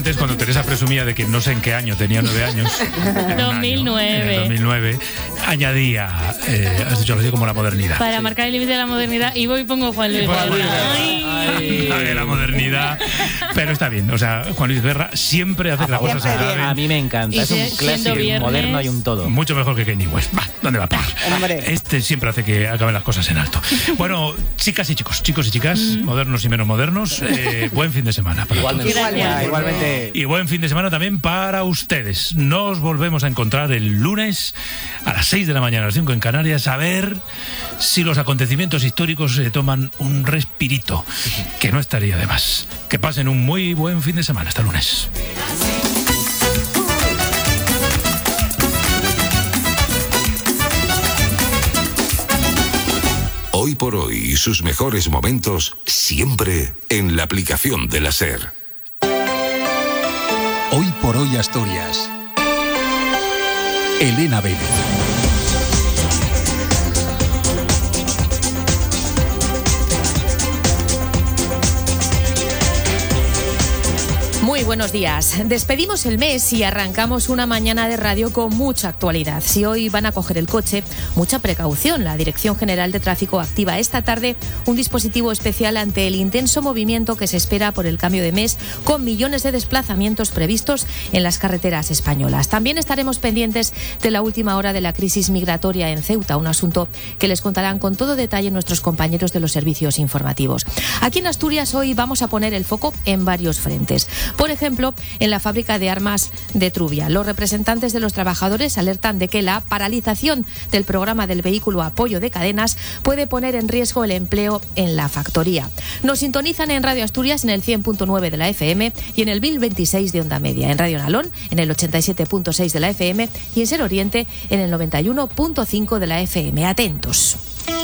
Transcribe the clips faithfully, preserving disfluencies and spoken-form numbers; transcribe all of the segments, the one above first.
Antes, cuando Teresa presumía de que no sé en qué año tenía nueve años, dos mil nueve. Año, en el dos mil nueve, añadía, eh, has dicho algo así como la modernidad. Para marcar el límite de la modernidad, y voy y pongo Juan Luis Guerra. Ay. Ay. La modernidad. Pero está bien, o sea, Juan Luis Guerra siempre hace las cosas en clave. A mí me encanta, Y es un clásico, un moderno y un todo. Mucho mejor que Kanye West. Va, ¿dónde va a parar? Este siempre hace que acaben las cosas en alto. Bueno, chicas y chicos, chicos y chicas, mm. modernos y menos modernos, eh, buen fin de semana para Igualmente. todos. Igualmente. Igualmente. Y buen fin de semana también para ustedes. Nos volvemos a encontrar el lunes a las seis de la mañana, a las cinco en Canarias, a ver si los acontecimientos históricos se toman un respirito, que no estaría de más. Que pasen un muy buen fin de semana. Hasta lunes. Hoy por hoy y sus mejores momentos siempre en la aplicación de la SER. Hoy por hoy Asturias. Elena Vélez. Muy buenos días. Despedimos el mes y arrancamos una mañana de radio con mucha actualidad. Si hoy van a coger el coche, mucha precaución. La Dirección General de Tráfico activa esta tarde un dispositivo especial ante el intenso movimiento que se espera por el cambio de mes, con millones de desplazamientos previstos en las carreteras españolas. También estaremos pendientes de la última hora de la crisis migratoria en Ceuta, un asunto que les contarán con todo detalle nuestros compañeros de los servicios informativos. Aquí en Asturias hoy vamos a poner el foco en varios frentes. Por ejemplo, en la fábrica de armas de Trubia, los representantes de los trabajadores alertan de que la paralización del programa del vehículo apoyo de cadenas puede poner en riesgo el empleo en la factoría. Nos sintonizan en Radio Asturias en el cien punto nueve de la F M y en el mil veintiséis de onda media, en Radio Nalón en el ochenta y siete punto seis de la F M y en Ser Oriente en el noventa y uno punto cinco de la F M. Atentos.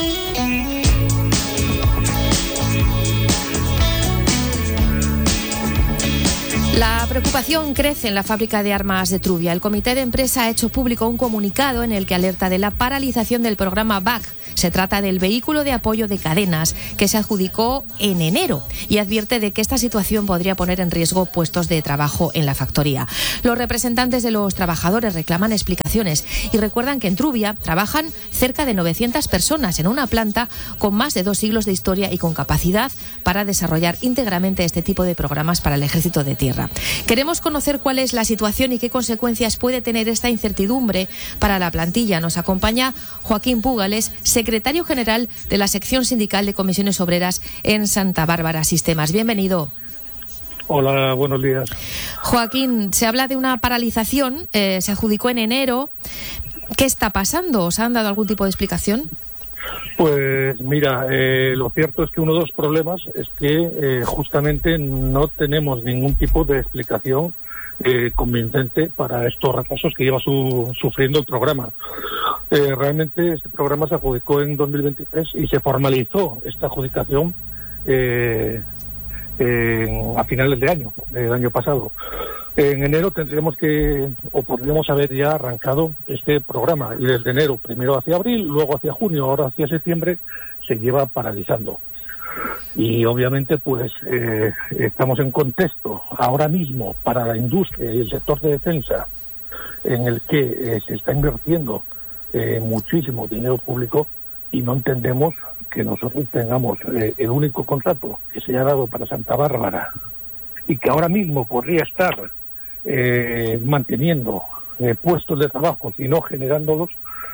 La preocupación crece en la fábrica de armas de Trubia. El comité de empresa ha hecho público un comunicado en el que alerta de la paralización del programa B A C. Se trata del vehículo de apoyo de cadenas que se adjudicó en enero y advierte de que esta situación podría poner en riesgo puestos de trabajo en la factoría. Los representantes de los trabajadores reclaman explicaciones y recuerdan que en Trubia trabajan cerca de novecientas personas en una planta con más de dos siglos de historia y con capacidad para desarrollar íntegramente este tipo de programas para el Ejército de Tierra. Queremos conocer cuál es la situación y qué consecuencias puede tener esta incertidumbre para la plantilla. Nos acompaña Joaquín Púgales, secretario general de la sección sindical de comisiones obreras en Santa Bárbara Sistemas. Bienvenido. Hola, buenos días. Joaquín, se habla de una paralización, eh, se adjudicó en enero. ¿Qué está pasando? ¿Os han dado algún tipo de explicación? Pues mira, eh, lo cierto es que uno de los problemas es que eh, justamente no tenemos ningún tipo de explicación eh, convincente para estos retrasos que lleva su, sufriendo el programa. Eh, realmente este programa se adjudicó en dos mil veintitrés y se formalizó esta adjudicación eh, eh, a finales de año, del año pasado. En enero tendríamos que, o podríamos haber ya arrancado este programa, y desde enero, primero hacia abril, luego hacia junio, ahora hacia septiembre, se lleva paralizando. Y obviamente pues eh, estamos en contexto ahora mismo para la industria y el sector de defensa en el que eh, se está invirtiendo eh, muchísimo dinero público, y no entendemos que nosotros tengamos eh, el único contrato que se ha dado para Santa Bárbara y que ahora mismo podría estar eh, manteniendo eh, puestos de trabajo y no generándolos,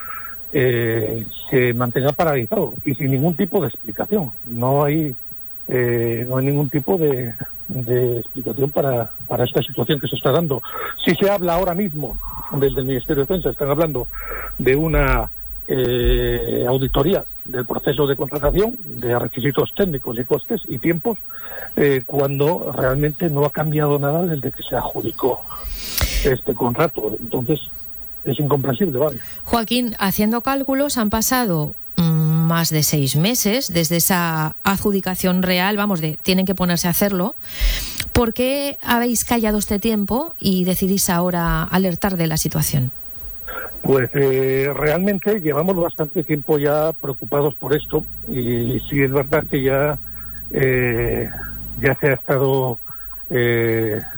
eh, se mantenga paralizado y sin ningún tipo de explicación. No hay eh, no hay ningún tipo de, de explicación para, para esta situación que se está dando. Si se habla ahora mismo desde el Ministerio de Defensa, están hablando de una eh, auditoría del proceso de contratación, de requisitos técnicos y costes y tiempos, eh, cuando realmente no ha cambiado nada desde que se adjudicó este contrato. Entonces es incomprensible, ¿vale? Joaquín, haciendo cálculos, han pasado mmm, más de seis meses desde esa adjudicación real, vamos, de tienen que ponerse a hacerlo. ¿Por qué habéis callado este tiempo y decidís ahora alertar de la situación? Pues eh, realmente llevamos bastante tiempo ya preocupados por esto, y sí es verdad que ya eh, ya se ha estado eh,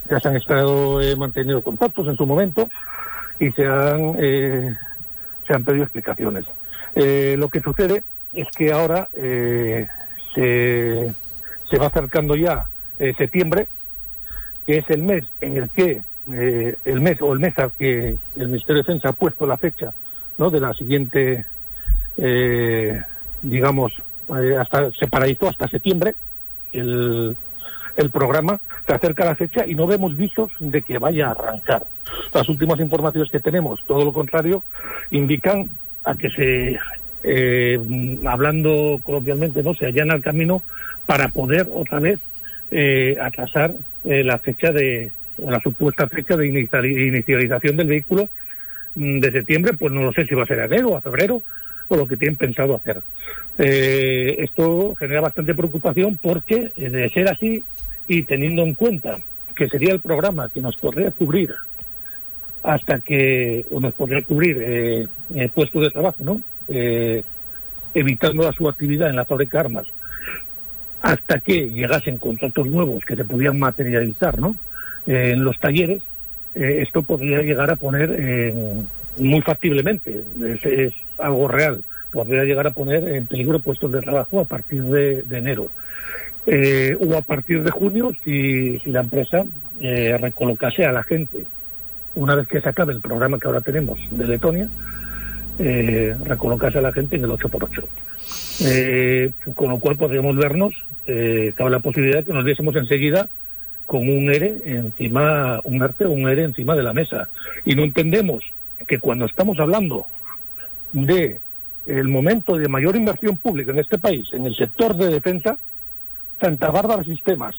ya se han estado eh, manteniendo contactos en su momento y se han, eh, se han pedido explicaciones. Eh, lo que sucede es que ahora eh, se, se va acercando ya eh, septiembre, que es el mes en el que eh, el mes o el mes al que el Ministerio de Defensa ha puesto la fecha, ¿no?, de la siguiente, eh, digamos, eh, hasta se paralizó hasta septiembre el, el programa. Se acerca la fecha y no vemos visos de que vaya a arrancar. Las últimas informaciones que tenemos, todo lo contrario, indican a que se, eh, hablando coloquialmente, no se allana el camino para poder otra vez eh, atrasar eh, la fecha de, o la supuesta fecha de inicialización del vehículo de septiembre. Pues no lo sé si va a ser enero o a febrero o lo que tienen pensado hacer. Eh, esto genera bastante preocupación porque, eh, de ser así, y teniendo en cuenta que sería el programa que nos podría cubrir hasta que, o nos podría cubrir eh, eh, puestos de trabajo, ¿no? Eh, evitando la subactividad en la fábrica de armas, hasta que llegasen contratos nuevos que se podían materializar, ¿no?, eh, en los talleres, eh, esto podría llegar a poner, eh, muy factiblemente, es, es algo real, podría llegar a poner en peligro puestos de trabajo a partir de, de enero. Eh, o a partir de junio, si, si la empresa eh, recolocase a la gente. Una vez que se acabe el programa que ahora tenemos de Letonia, eh, recolocase a la gente en el ocho por ocho. Eh, con lo cual podríamos vernos, eh, cabe la posibilidad de que nos viésemos enseguida con un ERE encima, un ERTE o un ERE encima de la mesa. Y no entendemos que cuando estamos hablando de el momento de mayor inversión pública en este país, en el sector de defensa, Santa Bárbara Sistemas,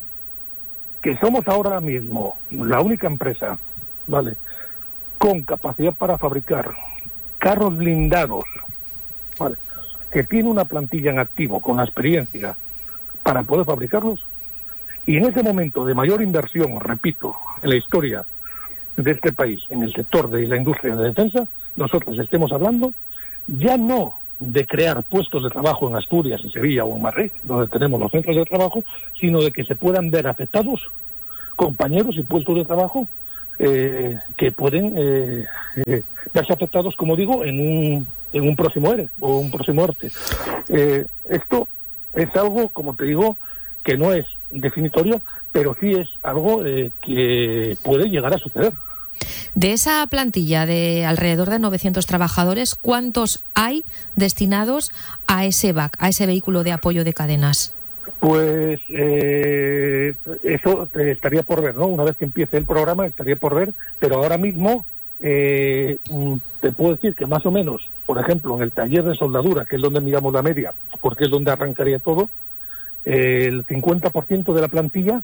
que somos ahora mismo la única empresa, ¿vale?, con capacidad para fabricar carros blindados, ¿vale?, que tiene una plantilla en activo con la experiencia para poder fabricarlos, y en ese momento de mayor inversión, repito, en la historia de este país, en el sector de la industria de defensa, nosotros estemos hablando ya no de crear puestos de trabajo en Asturias, en Sevilla o en Madrid, donde tenemos los centros de trabajo, sino de que se puedan ver afectados compañeros y puestos de trabajo eh, que pueden eh, eh, verse afectados, como digo, en un, en un próximo ERE o un próximo ERTE. Eh, esto es algo, como te digo, que no es definitorio, pero sí es algo eh, que puede llegar a suceder. De esa plantilla de alrededor de novecientos trabajadores, ¿cuántos hay destinados a ese V A C, a ese vehículo de apoyo de cadenas? Pues eh, eso estaría por ver, ¿no? Una vez que empiece el programa estaría por ver, pero ahora mismo eh, te puedo decir que más o menos, por ejemplo, en el taller de soldadura, que es donde miramos la media, porque es donde arrancaría todo, eh, el cincuenta por ciento de la plantilla,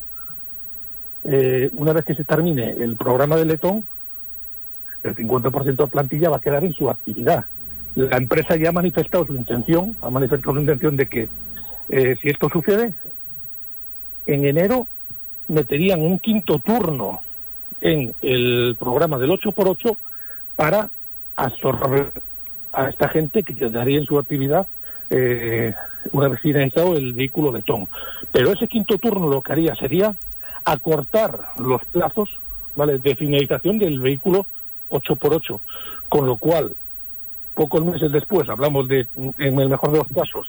Eh, una vez que se termine el programa de Letón, el cincuenta por ciento de la plantilla va a quedar en su actividad. La empresa ya ha manifestado su intención, ha manifestado su intención de que eh, si esto sucede, en enero meterían un quinto turno en el programa del ocho por ocho para absorber a esta gente que quedaría en su actividad eh, una vez finalizado el vehículo Letón. Pero ese quinto turno lo que haría sería acortar los plazos, ¿vale?, de finalización del vehículo ocho por ocho, con lo cual pocos meses después, hablamos de, en el mejor de los casos,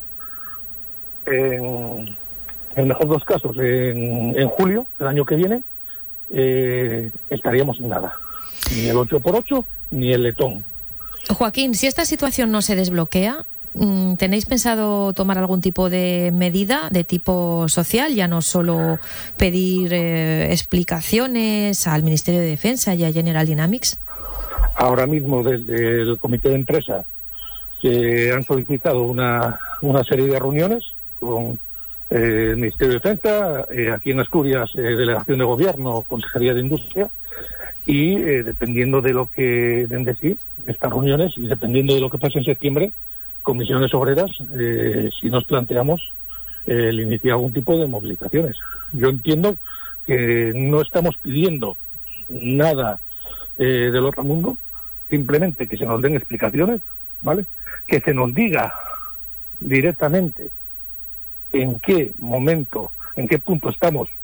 en, en el mejor de los casos, en, en julio del año que viene, eh, estaríamos sin nada, ni el ocho por ocho ni el Letón. Joaquín, si esta situación no se desbloquea, ¿tenéis pensado tomar algún tipo de medida de tipo social? Ya no solo pedir eh, explicaciones al Ministerio de Defensa y a General Dynamics. Ahora mismo desde el comité de empresa se han solicitado una, una serie de reuniones con eh, el Ministerio de Defensa, eh, aquí en Asturias, eh, Delegación de Gobierno, Consejería de Industria, y eh, dependiendo de lo que den de sí estas reuniones y dependiendo de lo que pase en septiembre, Comisiones Obreras, eh, si nos planteamos eh, el iniciar algún tipo de movilizaciones. Yo entiendo que no estamos pidiendo nada eh, del otro mundo, simplemente que se nos den explicaciones, ¿vale?, que se nos diga directamente en qué momento, en qué punto estamos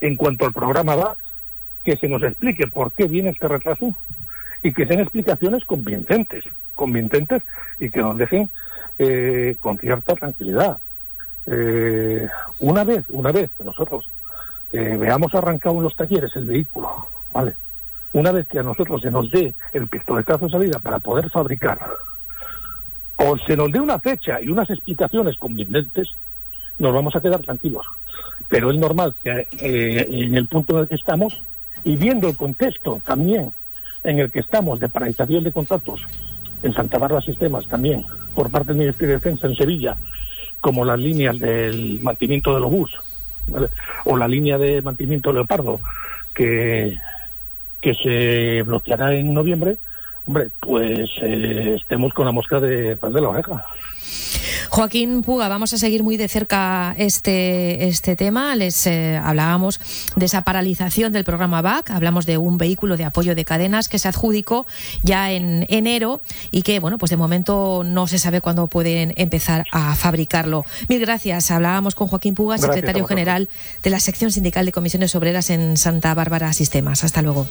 en cuanto al programa B A C, que se nos explique por qué viene este retraso y que sean explicaciones convincentes, convincentes y que nos dejen eh, con cierta tranquilidad. Eh, una vez, una vez que nosotros eh, veamos arrancado en los talleres el vehículo, ¿vale? Una vez que a nosotros se nos dé el pistoletazo de salida para poder fabricar, o se nos dé una fecha y unas explicaciones convincentes, nos vamos a quedar tranquilos. Pero es normal que eh, en el punto en el que estamos, y viendo el contexto también en el que estamos de paralización de contratos en Santa Bárbara Sistemas, también por parte del Ministerio de Defensa en Sevilla, como las líneas del mantenimiento del obús, ¿vale? O la línea de mantenimiento Leopardo, que, que se bloqueará en noviembre, hombre, pues eh, estemos con la mosca de, pues, de la oreja. Joaquín Puga, vamos a seguir muy de cerca este, este tema. Les eh, hablábamos de esa paralización del programa B A C, hablamos de un vehículo de apoyo de cadenas que se adjudicó ya en enero y que, bueno, pues de momento no se sabe cuándo pueden empezar a fabricarlo. Mil gracias. Hablábamos con Joaquín Puga, gracias, secretario general de la sección sindical de comisiones obreras en Santa Bárbara Sistemas. Hasta luego.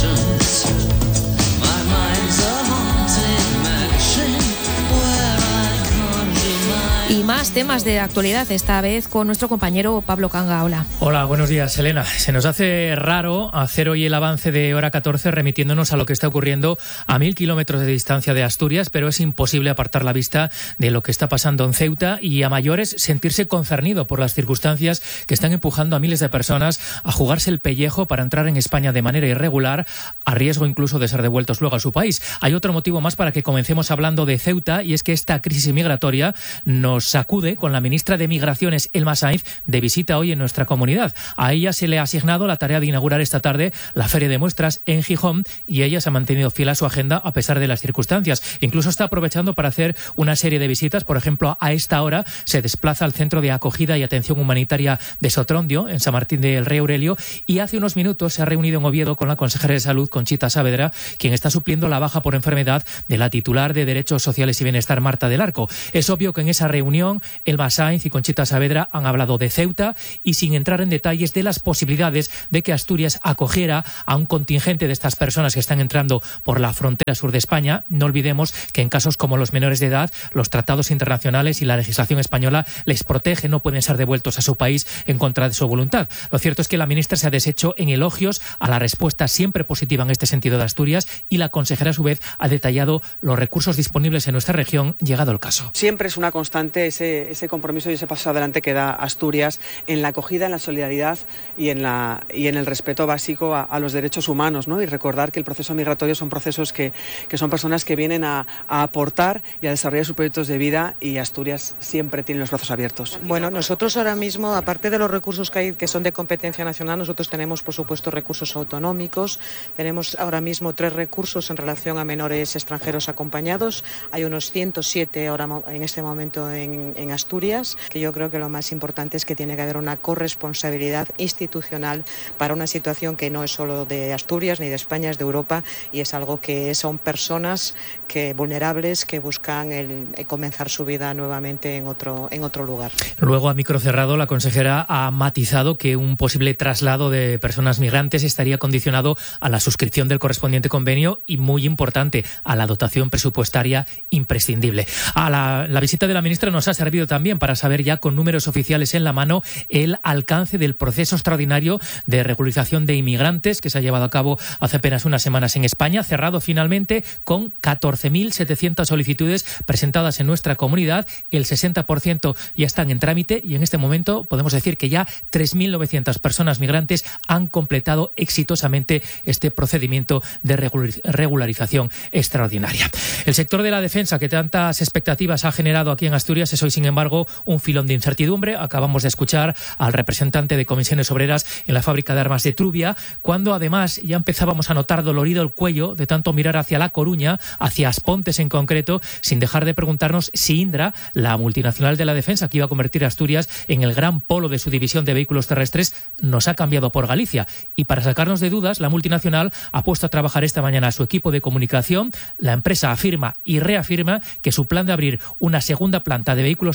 Y más temas de actualidad, esta vez con nuestro compañero Pablo Canga. Hola. Hola, buenos días, Elena. Se nos hace raro hacer hoy el avance de hora catorce remitiéndonos a lo que está ocurriendo a mil kilómetros de distancia de Asturias, pero es imposible apartar la vista de lo que está pasando en Ceuta y a mayores sentirse concernido por las circunstancias que están empujando a miles de personas a jugarse el pellejo para entrar en España de manera irregular, a riesgo incluso de ser devueltos luego a su país. Hay otro motivo más para que comencemos hablando de Ceuta y es que esta crisis migratoria nos sacude con la ministra de Migraciones, Elma Sainz, de visita hoy en nuestra comunidad. A ella se le ha asignado la tarea de inaugurar esta tarde la Feria de Muestras en Gijón y ella se ha mantenido fiel a su agenda a pesar de las circunstancias. Incluso está aprovechando para hacer una serie de visitas. Por ejemplo, a esta hora se desplaza al Centro de Acogida y Atención Humanitaria de Sotrondio, en San Martín del Rey Aurelio, y hace unos minutos se ha reunido en Oviedo con la consejera de Salud, Conchita Saavedra, quien está supliendo la baja por enfermedad de la titular de Derechos Sociales y Bienestar, Marta del Arco. Es obvio que en esa reunión Elma Sainz y Conchita Saavedra han hablado de Ceuta y sin entrar en detalles de las posibilidades de que Asturias acogiera a un contingente de estas personas que están entrando por la frontera sur de España. No olvidemos que en casos como los menores de edad, los tratados internacionales y la legislación española les protege, no pueden ser devueltos a su país en contra de su voluntad. Lo cierto es que la ministra se ha deshecho en elogios a la respuesta siempre positiva en este sentido de Asturias y la consejera a su vez ha detallado los recursos disponibles en nuestra región llegado el caso. Siempre es una constante ese, ese compromiso y ese paso adelante que da Asturias en la acogida, en la solidaridad y en, la, y en el respeto básico a, a los derechos humanos, ¿no? Y recordar que el proceso migratorio son procesos que, que son personas que vienen a, a aportar y a desarrollar sus proyectos de vida y Asturias siempre tiene los brazos abiertos. Bueno, nosotros ahora mismo, aparte de los recursos que hay que son de competencia nacional, nosotros tenemos por supuesto recursos autonómicos, tenemos ahora mismo tres recursos en relación a menores extranjeros acompañados, hay unos ciento siete ahora en este momento en, en Asturias, que yo creo que lo más importante es que tiene que haber una corresponsabilidad institucional para una situación que no es solo de Asturias ni de España, es de Europa y es algo que son personas que vulnerables que buscan el, el comenzar su vida nuevamente en otro, en otro lugar. Luego, a micro cerrado, la consejera ha matizado que un posible traslado de personas migrantes estaría condicionado a la suscripción del correspondiente convenio y, muy importante, a la dotación presupuestaria imprescindible. A la, la visita de la ministra nos ha servido también para saber ya con números oficiales en la mano el alcance del proceso extraordinario de regularización de inmigrantes que se ha llevado a cabo hace apenas unas semanas en España, cerrado finalmente con catorce mil setecientas solicitudes presentadas en nuestra comunidad. El sesenta por ciento ya están en trámite y en este momento podemos decir que ya tres mil novecientas personas migrantes han completado exitosamente este procedimiento de regularización extraordinaria. El sector de la defensa, que tantas expectativas ha generado aquí en Asturias, es hoy, sin embargo, un filón de incertidumbre. Acabamos de escuchar al representante de Comisiones Obreras en la fábrica de armas de Trubia, cuando además ya empezábamos a notar dolorido el cuello de tanto mirar hacia La Coruña, hacia Aspontes en concreto, sin dejar de preguntarnos si Indra, la multinacional de la defensa que iba a convertir a Asturias en el gran polo de su división de vehículos terrestres, nos ha cambiado por Galicia. Y para sacarnos de dudas, la multinacional ha puesto a trabajar esta mañana a su equipo de comunicación. La empresa afirma y reafirma que su plan de abrir una segunda planta de vehículos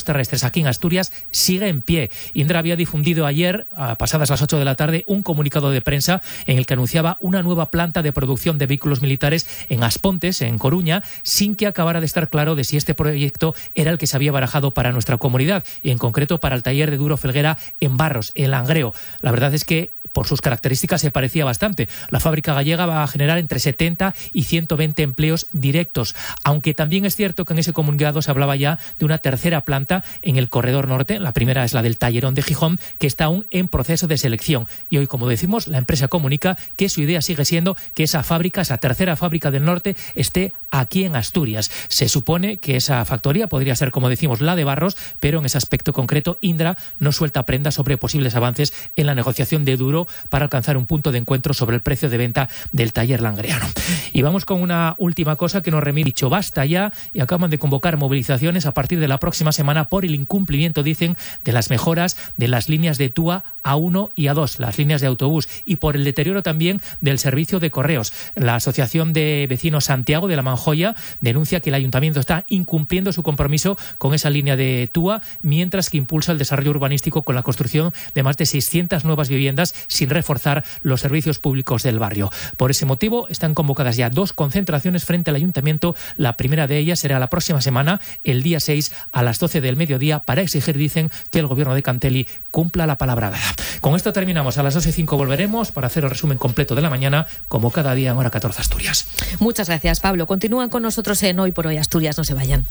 vuelos terrestres aquí en Asturias sigue en pie. Indra había difundido ayer, a pasadas las ocho de la tarde, un comunicado de prensa en el que anunciaba una nueva planta de producción de vehículos militares en Aspontes, en Coruña, sin que acabara de estar claro de si este proyecto era el que se había barajado para nuestra comunidad, y en concreto para el taller de Duro Felguera en Barros, en Langreo. La verdad es que por sus características se parecía bastante. La fábrica gallega va a generar entre setenta y ciento veinte empleos directos, aunque también es cierto que en ese comunicado se hablaba ya de una tercera planta en el corredor norte. La primera es la del Tallerón de Gijón, que está aún en proceso de selección. Y hoy, como decimos, la empresa comunica que su idea sigue siendo que esa fábrica, esa tercera fábrica del norte, esté aquí en Asturias. Se supone que esa factoría podría ser, como decimos, la de Barros, pero en ese aspecto concreto Indra no suelta prenda sobre posibles avances en la negociación de Duro para alcanzar un punto de encuentro sobre el precio de venta del taller langreano. Y vamos con una última cosa que nos remite. Dicho basta ya, y acaban de convocar movilizaciones a partir de la próxima semana por el incumplimiento, dicen, de las mejoras de las líneas de TUA A uno y A dos, las líneas de autobús, y por el deterioro también del servicio de correos. La Asociación de Vecinos Santiago de la Manjoya denuncia que el Ayuntamiento está incumpliendo su compromiso con esa línea de TUA, mientras que impulsa el desarrollo urbanístico con la construcción de más de seiscientas nuevas viviendas sin reforzar los servicios públicos del barrio. Por ese motivo están convocadas ya dos concentraciones frente al Ayuntamiento. La primera de ellas será la próxima semana, el día seis, a las doce del mediodía, para exigir, dicen, que el gobierno de Cantelli cumpla la palabra dada. Con esto terminamos. A las dos y cinco volveremos para hacer el resumen completo de la mañana, como cada día en Hora catorce Asturias. Muchas gracias, Pablo. Continúan con nosotros en Hoy por Hoy Asturias. No se vayan.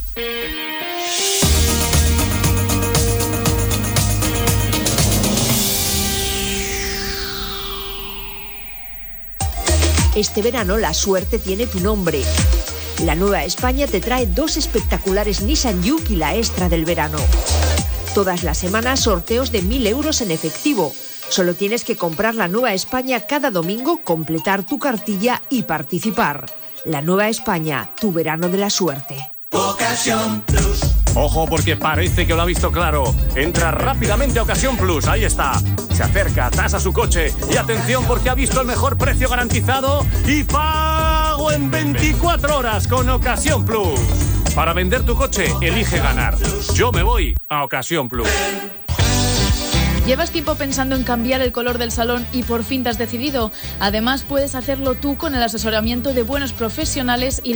Este verano la suerte tiene tu nombre. La Nueva España te trae dos espectaculares Nissan Juke y la extra del verano. Todas las semanas sorteos de mil euros en efectivo. Solo tienes que comprar la Nueva España cada domingo, completar tu cartilla y participar. La Nueva España, tu verano de la suerte. Ocasión Plus. Ojo, porque parece que lo ha visto claro. Entra rápidamente a Ocasión Plus, ahí está. Se acerca, tasa su coche y atención porque ha visto el mejor precio garantizado y pago en veinticuatro horas con Ocasión Plus. Para vender tu coche, elige ganar. Yo me voy a Ocasión Plus. ¿Llevas tiempo pensando en cambiar el color del salón y por fin te has decidido? Además, puedes hacerlo tú con el asesoramiento de buenos profesionales y